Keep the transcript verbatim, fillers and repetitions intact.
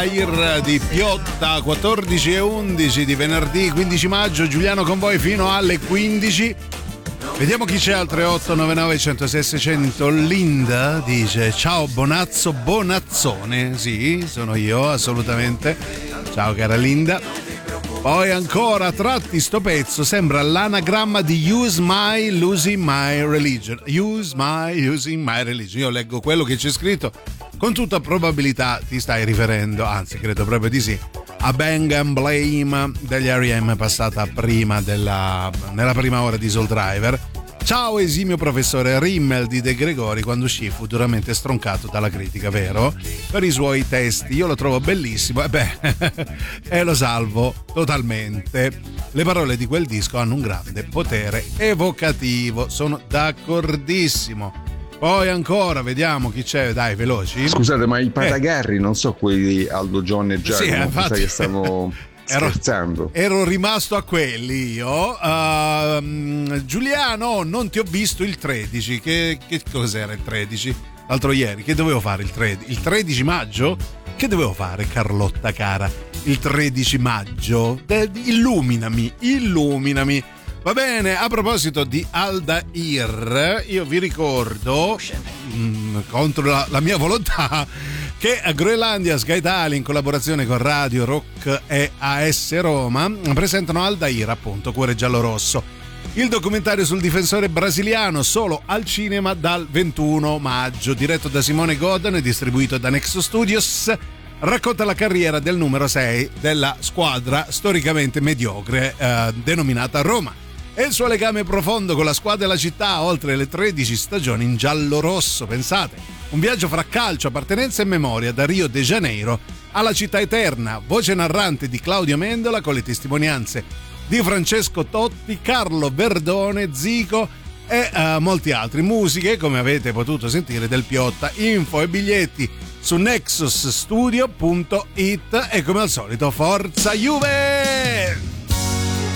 Aldair di Piotta, quattordici e undici di venerdì quindici maggio. Giuliano con voi fino alle quindici. Vediamo chi c'è al tre otto nove nove uno zero sei sei zero zero. Linda dice: ciao Bonazzo Bonazzone. Sì, sono io, assolutamente. Ciao cara Linda. Poi ancora, a tratti sto pezzo sembra l'anagramma di Use My Losing My Religion. Use My Using My Religion. Io leggo quello che c'è scritto. Con tutta probabilità ti stai riferendo, anzi credo proprio di sì, a Bang and Blame degli R E M, passata prima della, nella prima ora di Soul Driver. Ciao esimio professore. Rimmel di De Gregori quando uscì fu duramente stroncato dalla critica, vero? Per i suoi testi, io lo trovo bellissimo e beh, e lo salvo totalmente. Le parole di quel disco hanno un grande potere evocativo, sono d'accordissimo. Poi ancora, vediamo chi c'è, dai, veloci. Scusate, ma i Patagarri, eh. non so quelli di Aldo, Johnny e Giacomo, sì, infatti... che stanno scherzando. Ero, ero rimasto a quelli io. Uh, Giuliano, non ti ho visto il tredici. Che, che cos'era il tredici? L'altro ieri, che dovevo fare il tredici? Il tredici maggio? Che dovevo fare, Carlotta cara? Il tredici maggio? De, illuminami, illuminami. Va bene, a proposito di Aldair, io vi ricordo, mh, contro la, la mia volontà, che a Groenlandia Sky Italia, in collaborazione con Radio Rock e A S Roma, presentano Aldair, appunto, Cuore Giallo Rosso. Il documentario sul difensore brasiliano, solo al cinema dal ventuno maggio, diretto da Simone Godden e distribuito da Nexo Studios. Racconta la carriera del numero sei della squadra storicamente mediocre eh, denominata Roma e il suo legame profondo con la squadra e la città, oltre le tredici stagioni in giallo-rosso. Pensate, un viaggio fra calcio, appartenenza e memoria da Rio de Janeiro alla città eterna, voce narrante di Claudio Mendola con le testimonianze di Francesco Totti, Carlo Verdone, Zico e uh, molti altri. Musiche, come avete potuto sentire, del Piotta. Info e biglietti su nexus studio punto it e come al solito forza Juve!